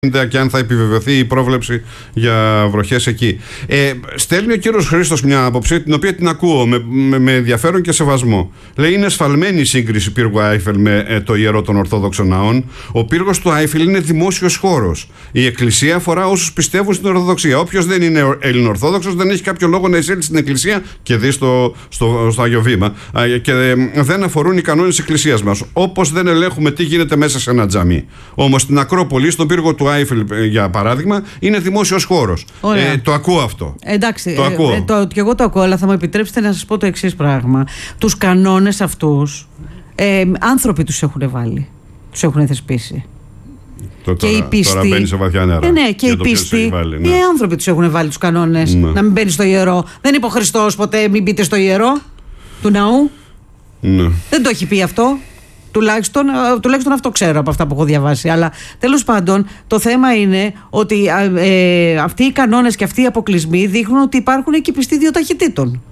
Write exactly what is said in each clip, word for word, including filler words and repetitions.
και αν θα επιβεβαιωθεί η πρόβλεψη για βροχές εκεί. Ε, στέλνει ο κύριος Χρήστος μια άποψη, την οποία την ακούω με, με, με ενδιαφέρον και σεβασμό. Λέει: είναι σφαλμένη η σύγκριση πύργου Άιφελ με ε, το ιερό των Ορθόδοξων ναών. Ο πύργος του Άιφελ είναι δημόσιος χώρος. Η Εκκλησία αφορά όσους πιστεύουν στην Ορθοδοξία. Όποιος δεν είναι Ελληνοορθόδοξος δεν έχει κάποιο λόγο να εισέλθει στην Εκκλησία και δει στο, στο, στο Άγιο Βήμα. Ε, και ε, δεν αφορούν οι κανόνες της Εκκλησίας μας. Όπως δεν ελέγχουμε τι γίνεται μέσα σε ένα τζαμί. Όμως στην Ακρόπολη, στον πύργο του Άιφελ, για παράδειγμα, είναι δημόσιος χώρος. Ε, το ακούω αυτό. Εντάξει, το ακούω. Ε, το, και εγώ το ακούω, αλλά θα μου επιτρέψετε να σας πω το εξής πράγμα. Τους κανόνες αυτούς ε, άνθρωποι τους έχουν βάλει. Τους έχουν θεσπίσει. Το, και τώρα, οι πιστοί, τώρα μπαίνει σε βαθιά νερά. Ε, ναι, και οι πιστοί. Βάλει, ναι. Οι άνθρωποι τους έχουν βάλει τους κανόνες. Ναι. Να μην μπαίνει στο ιερό. Δεν είπε ο Χριστός ποτέ μην μπείτε στο ιερό του ναού. Ναι. Δεν το έχει πει αυτό. Τουλάχιστον, τουλάχιστον αυτό ξέρω από αυτά που έχω διαβάσει. Αλλά τέλος πάντων, το θέμα είναι ότι ε, αυτοί οι κανόνες και αυτοί οι αποκλεισμοί δείχνουν ότι υπάρχουν και πιστοί δύο ταχυτήτων.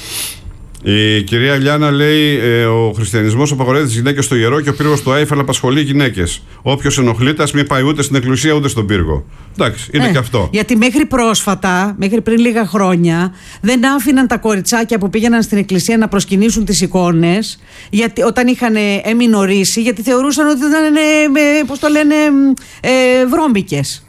Η κυρία Λιάννα λέει: ε, ο χριστιανισμός απαγορεύει τις γυναίκες στο ιερό και ο πύργος του Άιφελ απασχολεί γυναίκες. Όποιος ενοχλείται, ας μην πάει ούτε στην εκκλησία ούτε στον πύργο. Εντάξει, είναι ε, και αυτό. Γιατί μέχρι πρόσφατα, μέχρι πριν λίγα χρόνια, δεν άφηναν τα κοριτσάκια που πήγαιναν στην εκκλησία να προσκυνήσουν τις εικόνες, γιατί, όταν είχαν εμεινορήσει, γιατί θεωρούσαν ότι ήταν, ε, πώς το λένε, ε, βρώμικες.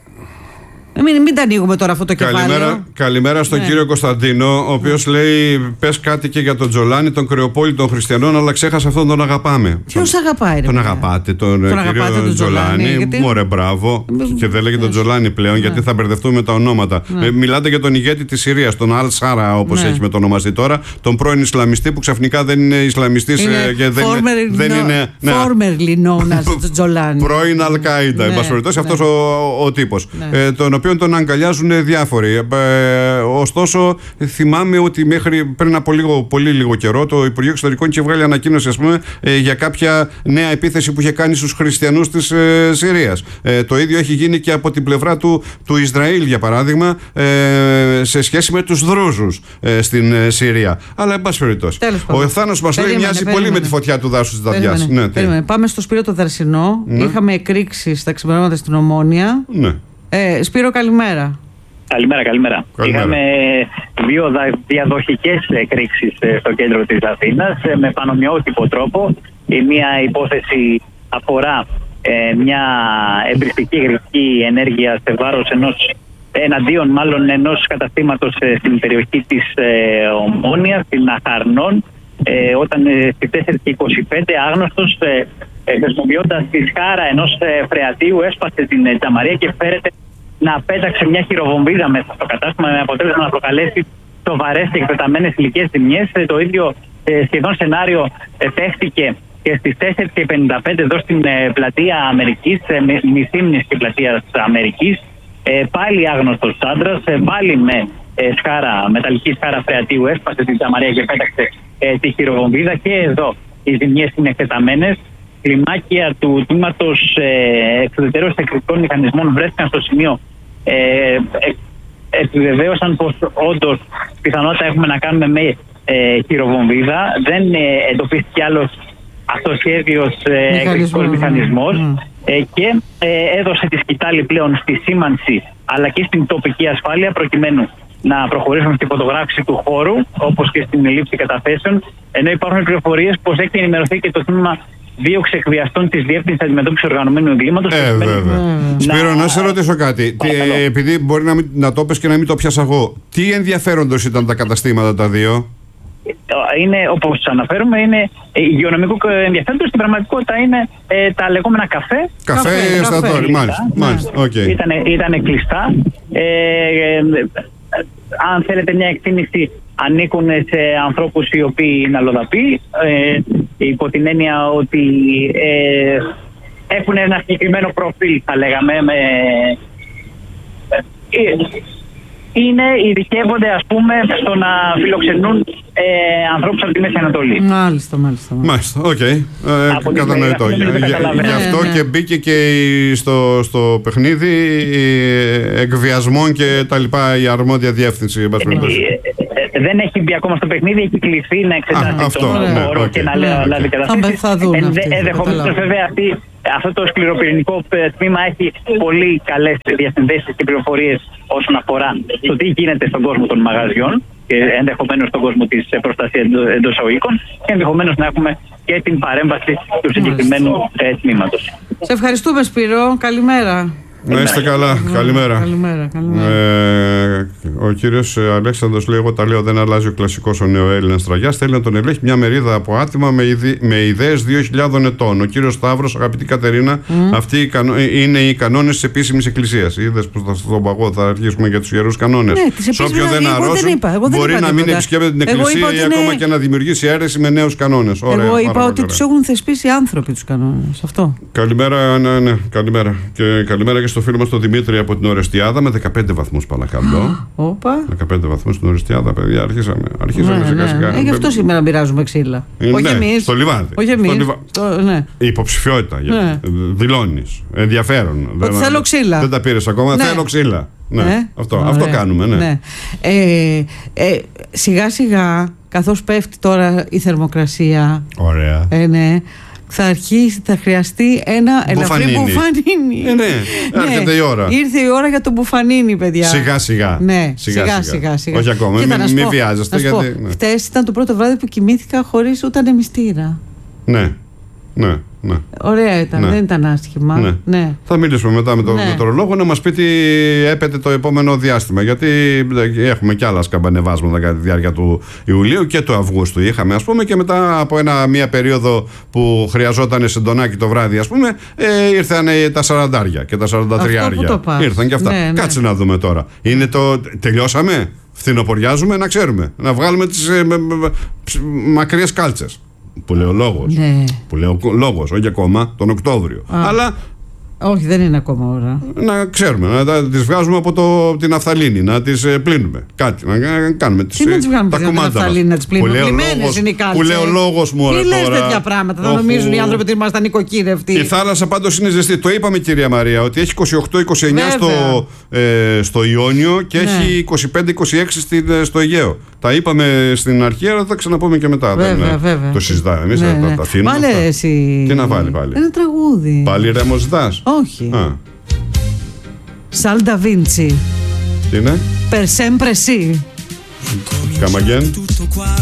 Μην, μην τα ανοίγουμε τώρα αυτό το καλημέρα, κεφάλαιο. Καλημέρα στον ναι. κύριο Κωνσταντίνο, ο οποίος ναι. λέει: πες κάτι και για τον Τζολάνη, τον κρεοπόλη των χριστιανών, αλλά ξέχασε αυτόν τον αγαπάμε. Ποιος αγαπάει, ρε, τον αγαπάτε, τον, τον κύριο αγαπάτε τον Τζολάνη. Γιατί... Μωρέ, μπράβο. Ε, και δεν λέγεται τον Τζολάνη πλέον, ναι. γιατί θα μπερδευτούμε με τα ονόματα. Ναι. Ε, μιλάτε για τον ηγέτη της Συρίας, τον Αλ Σάρα, όπως ναι. έχει μετονομαστεί τώρα, τον πρώην Ισλαμιστή που ξαφνικά δεν είναι Ισλαμιστής είναι και δεν formerly δεν είναι. Formerly known as Τζολάνη. Πρώην Αλ-Κάιντα, εν πάση περιπτώσει, αυτός ο τύπος, τον οποίον τον αγκαλιάζουν διάφοροι. Ε, ωστόσο, θυμάμαι ότι μέχρι πριν από λίγο, πολύ λίγο καιρό το Υπουργείο Εξωτερικών είχε βγάλει ανακοίνωση, ας πούμε, ε, για κάποια νέα επίθεση που είχε κάνει στους χριστιανούς της ε, Συρίας. Ε, το ίδιο έχει γίνει και από την πλευρά του, του Ισραήλ, για παράδειγμα, ε, σε σχέση με τους Δρούζους ε, στην ε, Συρία. Αλλά, εν πάση περιπτώσει. Ο Θάνος μας λέει: μοιάζει περίμενε. πολύ με τη φωτιά του δάσους της Δαδιάς. Ναι, πάμε στο Σπύρο το Δαρσινό. Ναι. Είχαμε εκρήξεις στα ξημερώματα στην Ομόνια. Ναι. Ε, Σπύρο, καλημέρα. Καλημέρα, καλημέρα. καλημέρα. Είχαμε δύο διαδοχικές εκρήξεις στο κέντρο της Αθήνας με πανομοιότυπο τρόπο. Η μία υπόθεση αφορά ε, μια εμπριστική υγρική ενέργεια σε βάρος ενός, εναντίον μάλλον ενός καταστήματος ε, στην περιοχή της ε, Ομόνιας, στην Αχαρνών, ε, όταν ε, στις τέσσερις και είκοσι πέντε άγνωστος ε, ε, χρησιμοποιώντας τη σκάρα ενός ε, φρεατίου έσπασε την ε, τζαμαρία και φέρεται να πέταξε μια χειροβομβίδα μέσα στο κατάστημα με αποτέλεσμα να προκαλέσει σοβαρές και εκτεταμένες υλικές ζημιές. Το ίδιο ε, σχεδόν σενάριο ε, παίχτηκε και στις τέσσερις και πενήντα πέντε εδώ στην ε, πλατεία Αμερικής, ε, μισήμνης και πλατεία Αμερικής. Ε, πάλι άγνωστος άντρας, ε, πάλι με ε, σκάρα, μεταλλική σκάρα φρεατίου έσπασε την τζαμαρία και πέταξε ε, τη χειροβομβίδα. Και εδώ οι ζημιές είναι εκτεταμένες. Κλιμάκια του τμήματος ε, εξουδετερώσεως εκρηκτικών μηχανισμών βρέθηκαν στο σημείο. Ε, ε, επιβεβαίωσαν πως όντως πιθανότητα έχουμε να κάνουμε με ε, χειροβομβίδα. Δεν ε, εντοπίστηκε άλλος αυτοσχέδιος ε, εκρηκτικός μηχανισμός mm. ε, και ε, έδωσε τη σκητάλη πλέον στη σήμανση αλλά και στην τοπική ασφάλεια προκειμένου να προχωρήσουν στην φωτογράφηση του χώρου όπως και στην λήψη καταθέσεων, ενώ υπάρχουν πληροφορίες πως έχει ενημερωθεί και το τμήμα δίωξη εκβιαστών της Διεύθυνσης Αντιμετώπισης Οργανωμένου Εγκλήματος. Ε, βέβαια. Mm. Σπύρο, να σε ρωτήσω κάτι. Τι, ε, επειδή μπορεί να, μην, να το πες και να μην το πιάσα εγώ, τι ενδιαφέροντος ήταν τα καταστήματα τα δύο? Είναι, όπως αναφέρουμε, είναι υγειονομικού ενδιαφέροντος. Στην πραγματικότητα είναι ε, τα λεγόμενα καφέ. Καφέ, εστιατόρια, μάλιστα. μάλιστα. Okay. Ήτανε, ήτανε κλειστά. Ε, ε, ε, αν θέλετε μια εκτίμηση, ανήκουν σε ανθρώπους οι οποίοι είναι αλλοδαποί, ε, υπό την έννοια ότι ε, έχουν ένα συγκεκριμένο προφίλ, θα λέγαμε, με, ε, είναι, ειδικεύονται, ας πούμε, στο να φιλοξενούν ε, ανθρώπους από τη Μέση Ανατολή. Μάλιστα, μάλιστα. Μάλιστα, οκ. Okay. Ε, κατανοητό. Γι' αυτό και μπήκε και στο, στο παιχνίδι εκβιασμών και τα λοιπά η αρμόδια διεύθυνση. Ε, ε, δεν έχει μπει ακόμα στο παιχνίδι, έχει κληθεί να εξετάσει τον χώρο και να λάβει καταθέσεις. Ενδεχομένως βέβαια αυτή Αυτό το σκληροπυρηνικό τμήμα έχει πολύ καλές διασυνδέσεις και πληροφορίες όσον αφορά το τι γίνεται στον κόσμο των μαγαζιών και ενδεχομένως στον κόσμο της προστασίας εντός εισαγωγικών και ενδεχομένως να έχουμε και την παρέμβαση του συγκεκριμένου ε, τμήματος. Σε ευχαριστούμε, Σπύρο. Καλημέρα. Να είστε καλά. Καλημέρα. Καλημέρα, καλημέρα. Ε, ο κύριος Αλέξανδρος λέει: εγώ τα λέω, δεν αλλάζει ο κλασικός ο νεοέλληνας τραγιάς. Θέλει να τον ελέγχει μια μερίδα από άτομα με, ιδι, με ιδέες δύο χιλιάδων ετών. Ο κύριος Σταύρος, αγαπητή Κατερίνα, mm. αυτοί οι κανο, είναι οι κανόνες της επίσημης εκκλησίας. Είδες που θα στον παγό θα αρχίσουμε για τους ιερούς κανόνες. Ναι, σε όποιον δεν αρρώσουν, μπορεί να μην επισκέπτεται την εκκλησία ή ακόμα είναι... και να δημιουργήσει αίρεση με νέους κανόνες. Ωραία, εγώ είπα ότι τους έχουν θεσπίσει οι άνθρωποι τους κανόνες. Αυτό. Καλημέρα, ναι, ναι, καλημέρα. Και καλημέρα και στο φίλο μας τον Δημήτρη από την Ορεστιάδα με δεκαπέντε βαθμούς, παρακαλώ. Όπα. δεκαπέντε βαθμούς στην Ορεστιάδα, παιδιά, αρχίσαμε. Αρχίσαμε ναι, σιγά σιγά. Ναι. Ε, γι' αυτό σήμερα μοιράζουμε ξύλα. Ε, όχι ναι, εμείς. Στο Λιβάδι. Όχι εμείς. Λιβα... Το, ναι. Η υποψηφιότητα. Ναι. Δηλώνεις. Ενδιαφέρον. Ότι δεν, θέλω ξύλα. Δεν τα πήρες ακόμα. Ναι. Θέλω ξύλα. Ναι. Ναι. Αυτό, αυτό κάνουμε. Ναι. Ναι. Ε, ε, σιγά σιγά, καθώς πέφτει τώρα η θερμοκρασία. Ωραία. Ε, ναι. Θα αρχίσει, θα χρειαστεί ένα ελαφρύ μπουφανίνι. Ε, ναι, έρχεται ναι. η ώρα. Ήρθε η ώρα για το μπουφανίνι, παιδιά. Σιγά σιγά. Ναι, σιγά σιγά. σιγά, σιγά. Όχι ακόμα, μην μη, μη βιάζεστε. Γιατί... Ναι. Χτες ήταν το πρώτο βράδυ που κοιμήθηκα χωρίς ούτε ανεμιστήρα. Ναι, ναι. Ναι. Ωραία ήταν, ναι. Δεν ήταν άσχημα. Ναι. Ναι. Θα μιλήσουμε μετά με τον ναι. μετεωρολόγο να μας πει τι έπεται το επόμενο διάστημα. Γιατί έχουμε κι άλλα σκαμπανεβάσματα κατά τη διάρκεια του Ιουλίου και του Αυγούστου. Είχαμε, ας πούμε, και μετά από ένα, μια περίοδο που χρειαζόταν συντονάκι το βράδυ, ας πούμε, ε, ήρθαν τα σαραντάρια και τα σαραντατριάρια. Ήρθαν και αυτά. Ναι, ναι. Κάτσε να δούμε τώρα. Είναι το... Τελειώσαμε. Φθινοποριάζουμε, να ξέρουμε. Να βγάλουμε τις ε, μακριές κάλτσες. Που λέει ο λόγος. Ναι. Που λέει ο λόγος, όχι ακόμα τον Οκτώβριο. Α. Αλλά. Όχι, δεν είναι ακόμα ώρα. Να ξέρουμε, να τις βγάζουμε από το, την ναφθαλίνη, να τις ε, πλύνουμε. Κάτι, να κάνουμε τις, τι να τις βγάλουμε τα την ναφθαλίνη, να τις πλύνουμε. Πλημμένες είναι οι κάλτσες. Που λέει ο λόγος μου, τι λες τέτοια πράγματα, θα νομίζουν οι άνθρωποι ότι ήμασταν νοικοκύρευτοι. Η θάλασσα πάντως είναι ζεστή. Το είπαμε, κυρία Μαρία, ότι έχει είκοσι οκτώ είκοσι εννιά στο, ε, στο Ιόνιο και ναι. έχει είκοσι πέντε είκοσι έξι στο Αιγαίο. Τα είπαμε στην αρχή, αλλά θα τα ξαναπούμε και μετά. Βέβαια, δεν, βέβαια. Το συζητάμε. Εμείς ναι, ναι. τα αφήνουμε. Βάλε εσύ. Τι να βάλει πάλι. Ένα τραγούδι. Πάλι Ρέμο ζητάς. Όχι. Σαλ ντα Βίντσι. Τι είναι? Per sempre sì. Come again.